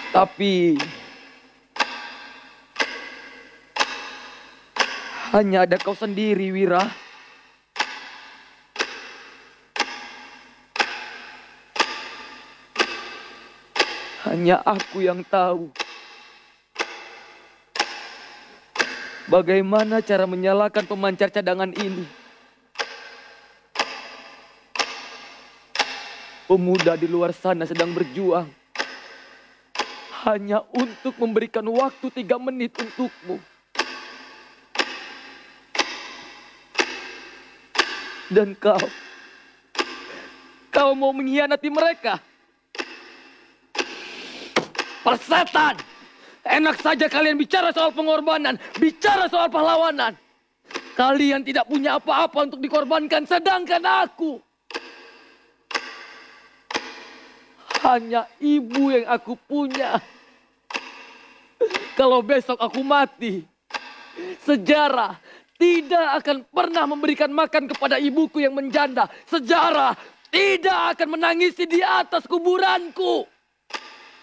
Tapi hanya ada kau sendiri, Wira. Hanya aku yang tahu bagaimana cara menyalakan pemancar cadangan ini. Pemuda di luar sana sedang berjuang hanya untuk memberikan waktu 3 menit untukmu. Dan kau mau mengkhianati mereka? Persetan! Enak saja kalian bicara soal pengorbanan, bicara soal pahlawanan. Kalian tidak punya apa-apa untuk dikorbankan, sedangkan aku hanya ibu yang aku punya. Kalau besok aku mati, sejarah tidak akan pernah memberikan makan kepada ibuku yang menjanda. Sejarah tidak akan menangisi di atas kuburanku.